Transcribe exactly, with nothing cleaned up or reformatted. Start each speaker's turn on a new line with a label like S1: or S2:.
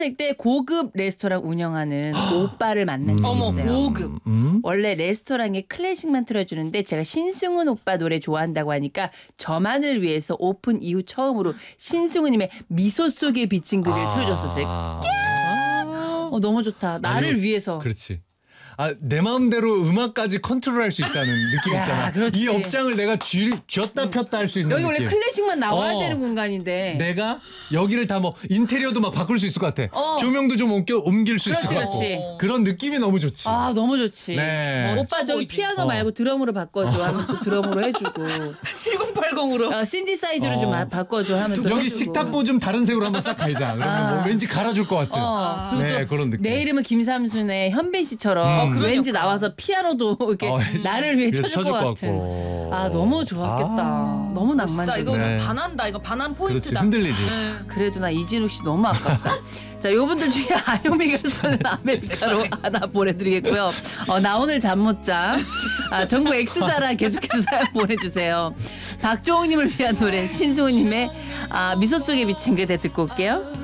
S1: 때 고급 레스토랑 운영하는 오빠를 만난 적이
S2: 어머,
S1: 있어요.
S2: 고급.
S3: 음?
S1: 원래 레스토랑에 클래식만 틀어주는데 제가 신승훈 오빠 노래 좋아한다고 하니까 저만을 위해서 오픈 이후 처음으로 신승훈님의 미소 속에 비친 그대를 틀어줬었어요.
S3: 아.
S1: 어, 너무 좋다. 나를
S3: 아니,
S1: 위해서.
S3: 그렇지. 아, 내 마음대로 음악까지 컨트롤할 수 있다는 느낌
S1: 야,
S3: 있잖아.
S1: 그렇지.
S3: 이 업장을 내가 쥐, 쥐었다 폈다 할 수 있는
S1: 여기
S3: 느낌.
S1: 원래 클래식만 나와야
S3: 어.
S1: 되는 공간인데.
S3: 내가 여기를 다 뭐 인테리어도 막 바꿀 수 있을 것 같아.
S1: 어.
S3: 조명도 좀 옮겨, 옮길 수
S1: 그렇지,
S3: 있을 것 같고.
S1: 그렇지.
S3: 그런 느낌이 너무 좋지.
S1: 아 너무 좋지.
S3: 네.
S1: 어, 오빠 저기
S2: 보이지.
S1: 피아노
S3: 어.
S1: 말고 드럼으로 바꿔줘 하면 또 드럼으로 해주고
S2: 칠공팔공으로.
S1: 어, 신디사이저로 좀
S3: 어.
S1: 아- 바꿔줘 하면 또
S3: 여기
S1: 해주고.
S3: 식탁보 좀 다른 색으로 한번 싹 갈자. 그러면
S1: 아.
S3: 뭐 왠지 갈아줄 것 같은.
S1: 어, 그리고
S3: 네,
S1: 또
S3: 그런 느낌.
S1: 내 이름은 김삼순의 현빈 씨처럼
S3: 음.
S1: 왠지
S2: 그러니까.
S1: 나와서 피아노도 이렇게
S3: 어,
S1: 나를 위해
S3: 그래서
S1: 쳐줄 것
S3: 쳐줄 것
S1: 같은.
S3: 같고.
S1: 아 너무 좋았겠다.
S3: 아.
S1: 너무
S2: 나
S1: 낭만적이야.
S2: 이거
S3: 네.
S2: 반한다. 이거 반한
S3: 그렇지.
S2: 포인트다.
S3: 흔들리지.
S2: 네.
S1: 그래도 나 이진욱 씨 너무 아깝다. 자, 요분들 중에 아요미가 쏘는 아메리카노 하나 보내드리겠고요. 어, 나 오늘 잠 못 자. 아, 전국 X자랑 계속해서 사연 보내주세요. 박종욱님을 위한 노래 신승우님의 아, 미소 속에 비친 그대 듣고 올게요.